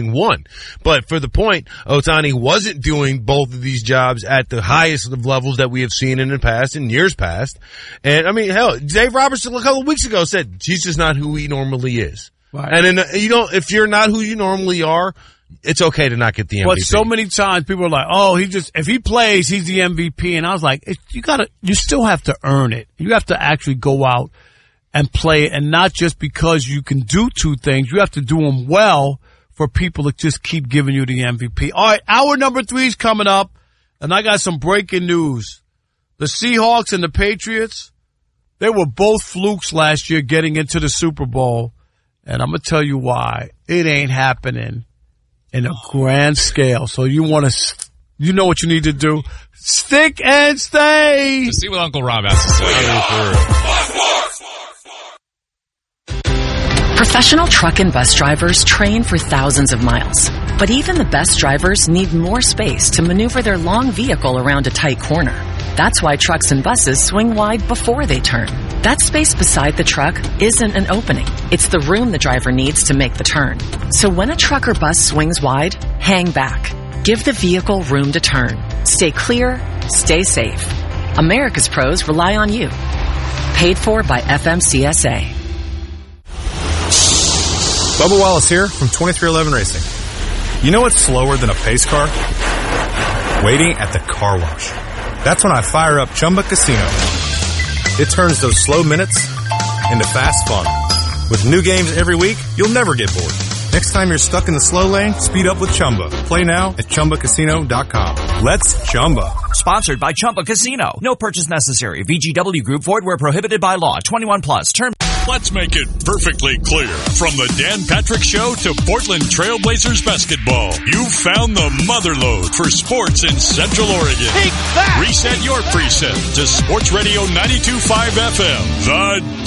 getting one. But for the point, Ohtani wasn't doing both of these jobs at the highest of levels that we have seen in the past, in years past. And I mean, hell, Dave Robertson a couple of weeks ago said he's just not who he normally is. Right. And if you're not who you normally are, it's okay to not get the MVP. But so many times people are like, oh, if he plays, he's the MVP. And I was like, you still have to earn it. You have to actually go out and play it, and not just because you can do two things. You have to do them well for people to just keep giving you the MVP. All right, hour number 3 is coming up, and I got some breaking news. The Seahawks and the Patriots, they were both flukes last year getting into the Super Bowl, and I'm going to tell you why. It ain't happening in a grand scale. So you know what you need to do. Stick and stay. To see what Uncle Rob has to say. Professional truck and bus drivers train for thousands of miles. But even the best drivers need more space to maneuver their long vehicle around a tight corner. That's why trucks and buses swing wide before they turn. That space beside the truck isn't an opening. It's the room the driver needs to make the turn. So when a truck or bus swings wide, hang back. Give the vehicle room to turn. Stay clear, stay safe. America's pros rely on you. Paid for by FMCSA. Bubba Wallace here from 2311 Racing. You know what's slower than a pace car? Waiting at the car wash. That's when I fire up Chumba Casino. It turns those slow minutes into fast fun. With new games every week, you'll never get bored. Next time you're stuck in the slow lane, speed up with Chumba. Play now at ChumbaCasino.com. Let's Chumba. Sponsored by Chumba Casino. No purchase necessary. VGW Group. Void where prohibited by law. 21 plus. Term. Let's make it perfectly clear. From the Dan Patrick Show to Portland Trailblazers basketball, you've found the motherlode for sports in Central Oregon. Take that! Reset your preset to Sports Radio 92.5 FM, The